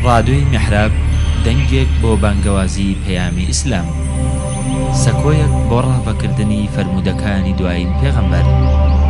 ڕادۆی میحراب دەنگێک بۆ بانگەوازی پەیامی ئیسلام، سەکۆیەک بۆ ڕابەکردنی فەرمودەکانی دوایین پێغەمبەر.